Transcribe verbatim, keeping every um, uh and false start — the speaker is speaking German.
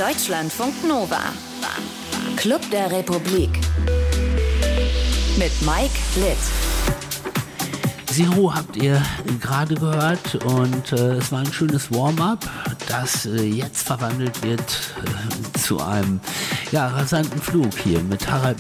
Deutschlandfunk Nova. Club der Republik. Mit Mike Litt. Zero habt ihr gerade gehört und äh, es war ein schönes Warm-up, das äh, jetzt verwandelt wird äh, zu einem ja, rasanten Flug hier mit Harald